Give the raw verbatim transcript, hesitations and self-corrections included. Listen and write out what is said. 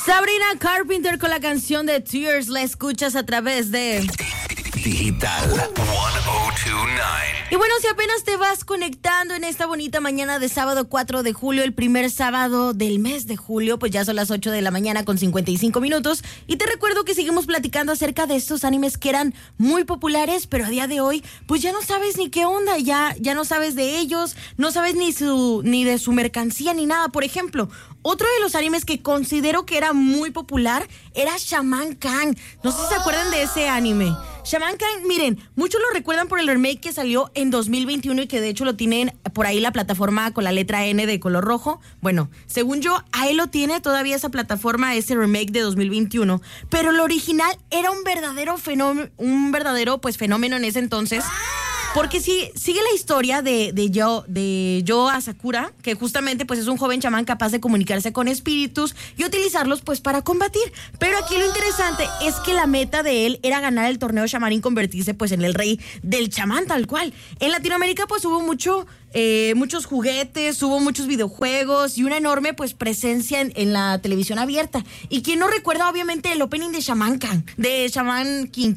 Sabrina Carpenter con la canción de Tears, la escuchas a través de Digital ciento veintinueve. Y bueno, si apenas te vas conectando en esta bonita mañana de sábado cuatro de julio, el primer sábado del mes de julio, pues ya son las ocho de la mañana con cincuenta y cinco minutos. Y te recuerdo que seguimos platicando acerca de estos animes que eran muy populares, pero a día de hoy, pues ya no sabes ni qué onda, ya, ya no sabes de ellos, no sabes ni su, ni de su mercancía ni nada. Por ejemplo, otro de los animes que considero que era muy popular era Shaman King. No sé si se acuerdan de ese anime. Shaman King, miren, muchos lo recuerdan por el remake que salió en dos mil veintiuno y que de hecho lo tienen por ahí la plataforma con la letra N de color rojo. Bueno, según yo, ahí lo tiene todavía esa plataforma, ese remake de dos mil veintiuno, pero el original era un verdadero fenómeno, un verdadero pues fenómeno en ese entonces. Porque sí, sigue la historia de, de Yo, de Yo Asakura, que justamente pues es un joven chamán capaz de comunicarse con espíritus y utilizarlos pues para combatir. Pero aquí lo interesante es que la meta de él era ganar el torneo chamán y convertirse pues en el rey del chamán tal cual. En Latinoamérica pues hubo mucho... Eh, muchos juguetes, hubo muchos videojuegos y una enorme pues presencia en, en la televisión abierta. Y quien no recuerda obviamente el opening de Shaman King, de Shaman King.